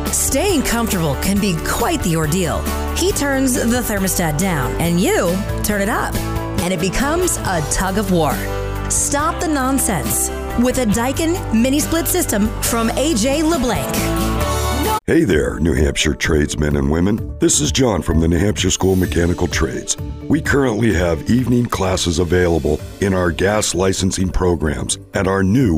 Staying comfortable can be quite the ordeal. He turns the thermostat down, and you turn it up, and it becomes a tug of war. Stop the nonsense with a Daikin mini split system from AJ LeBlanc. Hey there, New Hampshire tradesmen and women. This is John from the New Hampshire School of Mechanical Trades. We currently have evening classes available in our gas licensing programs and our new